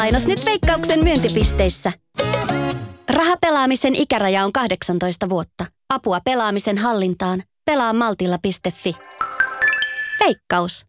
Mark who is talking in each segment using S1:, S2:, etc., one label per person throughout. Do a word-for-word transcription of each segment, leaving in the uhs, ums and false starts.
S1: Mainos nyt Veikkauksen myyntipisteissä. Rahapelaamisen ikäraja on kahdeksantoista vuotta. Apua pelaamisen hallintaan. Pelaa maltilla piste fi. Veikkaus.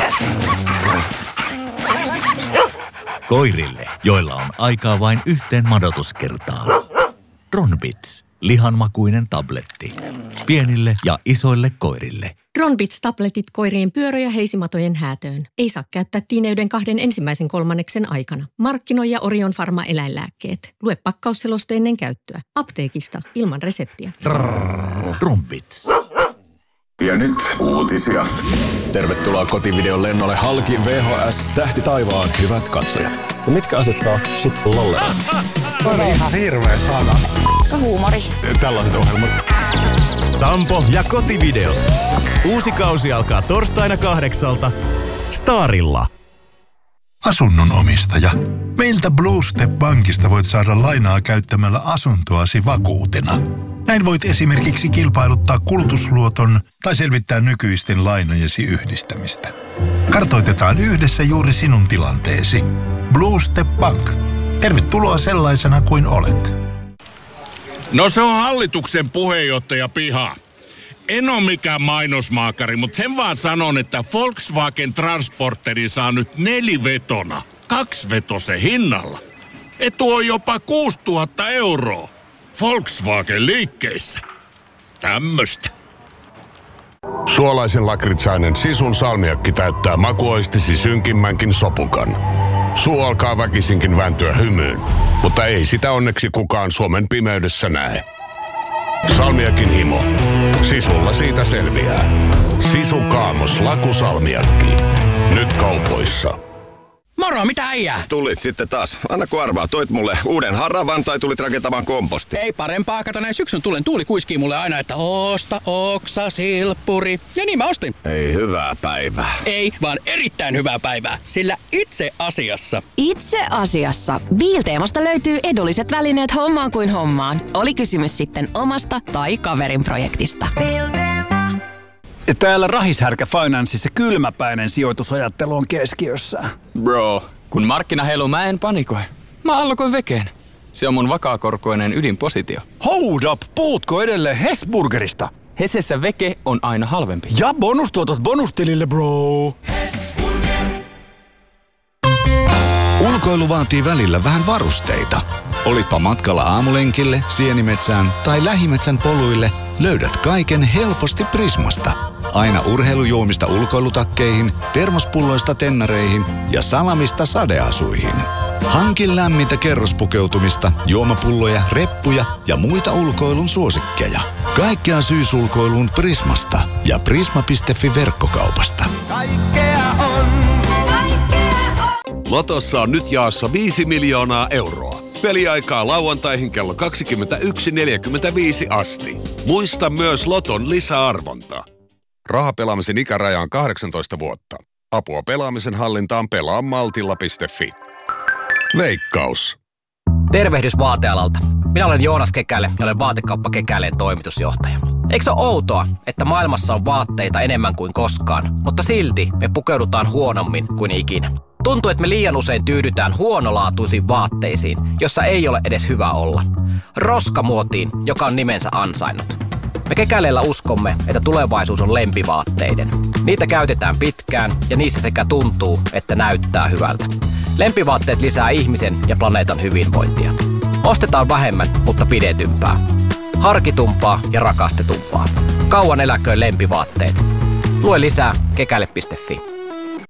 S2: Koirille, joilla on aikaa vain yhteen madotuskertaan. Ronbits, lihanmakuinen tabletti. Pienille ja isoille koirille.
S3: Ronbits-tabletit koirien pyörä- ja heisimatojen häätöön. Ei saa käyttää tiineyden kahden ensimmäisen kolmanneksen aikana. Markkinoija Orion Pharma eläinlääkkeet. Lue pakkausseloste ennen käyttöä. Apteekista ilman reseptiä.
S2: Ronbits.
S4: Ja nyt uutisia.
S5: Tervetuloa kotivideon lennolle halki V H S Tähti taivaan hyvät katsojat. Ja mitkä asiat saa sit lollella?
S6: On ihan hirveä sana.
S7: Koska huumori.
S5: Tällaiset ohjelmat.
S8: Sampo ja kotivideot. Uusi kausi alkaa torstaina kahdeksalta Starilla.
S9: Asunnon omistaja. Meiltä Blue Step Bankista voit saada lainaa käyttämällä asuntoasi vakuutena. Näin voit esimerkiksi kilpailuttaa kulutusluoton tai selvittää nykyisten lainojesi yhdistämistä. Kartoitetaan yhdessä juuri sinun tilanteesi. Blue Step Bank. Tervetuloa sellaisena kuin olet.
S10: No se on hallituksen puheenjohtaja Piha. En ole mikään mainosmaakari, mutta sen vaan sanon, että Volkswagen Transporteri saa nyt nelivetona, kaksivetosen hinnalla. Etu on jopa kuusituhatta euroa. Volkswagen liikkeissä. Tämmöstä.
S11: Suolaisen lakritsainen Sisun salmiakki täyttää makuoistisi synkimmänkin sopukan. Suu alkaa väkisinkin vääntyä hymyyn, mutta ei sitä onneksi kukaan Suomen pimeydessä näe. Salmiakin himo. Sisulla siitä selviää. Sisu Kaamos lakusalmiakki. Nyt kaupoissa.
S12: Moro, mitä äijää?
S5: Tulit sitten taas. Anna kun arvaa, toit mulle uuden haravan tai tulit rakentamaan komposti?
S12: Ei parempaa, kato näin syksyn tulen tuuli kuiskii mulle aina, että osta oksa silppuri. Ja niin mä ostin.
S5: Ei hyvää päivää.
S12: Ei, vaan erittäin hyvää päivää, sillä itse asiassa.
S7: Itse asiassa. Biilteemasta löytyy edulliset välineet hommaan kuin hommaan. Oli kysymys sitten omasta tai kaverin projektista.
S13: Täällä Rahishärkä Financeissa kylmäpäinen sijoitusajattelu on keskiössä.
S14: Bro, kun markkina heiluu, mä en panikoi. Mä allokoin vekeen. Se on mun vakaakorkoinen ydinpositio.
S13: Hold up! Puhutko edelleen Hesburgerista?
S14: Hesessä veke on aina halvempi.
S13: Ja bonustuotot bonustilille, bro!
S15: Ulkoilu vaatii välillä vähän varusteita. Olipa matkalla aamulenkille, sienimetsään tai lähimetsän poluille, löydät kaiken helposti Prismasta. Aina urheilujuomista ulkoilutakkeihin, termospulloista tennareihin ja salamista sadeasuihin. Hankin lämmintä kerrospukeutumista, juomapulloja, reppuja ja muita ulkoilun suosikkeja. Kaikkea syysulkoiluun Prismasta ja prisma piste fi verkkokaupasta.
S16: Kaikkea on.
S11: Lotossa on nyt jaossa viisi miljoonaa euroa. Peliaikaa lauantaihin kello kaksikymmentäyksi neljäkymmentäviisi asti. Muista myös Loton lisäarvonta. Rahapelaamisen ikäraja on kahdeksantoista vuotta. Apua pelaamisen hallintaan pelaa maltilla piste fi. Veikkaus.
S17: Tervehdys vaatealalta. Minä olen Joonas Kekäle ja olen Vaatekauppa Kekäleen toimitusjohtaja. Eikö se ole outoa, että maailmassa on vaatteita enemmän kuin koskaan, mutta silti me pukeudutaan huonommin kuin ikinä? Tuntuu, että me liian usein tyydytään huonolaatuisiin vaatteisiin, jossa ei ole edes hyvä olla. Roskamuotiin, joka on nimensä ansainnut. Me Kekäleellä uskomme, että tulevaisuus on lempivaatteiden. Niitä käytetään pitkään ja niissä sekä tuntuu, että näyttää hyvältä. Lempivaatteet lisää ihmisen ja planeetan hyvinvointia. Ostetaan vähemmän, mutta pidetympää. Harkitumpaa ja rakastetumpaa. Kauan eläköön lempivaatteet. Lue lisää kekäle piste fi.